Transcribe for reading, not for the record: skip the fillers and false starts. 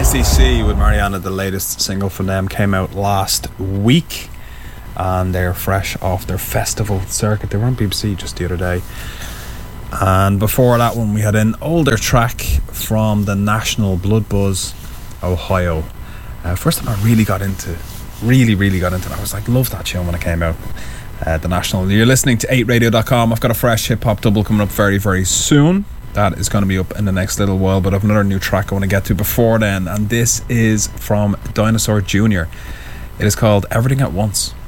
ACC with Mariana. The latest single from them came out last week, and they're fresh off their festival circuit. They were on BBC just the other day. And before that one, we had an older track from the National, Blood Buzz, Ohio. First time I really got into it. I was like, love that tune when it came out. The National. You're listening to 8radio.com. I've got a fresh hip hop double coming up very, very soon. That is going to be up in the next little while, but I have another new track I want to get to before then, and this is from Dinosaur Jr. It is called Everything at Once.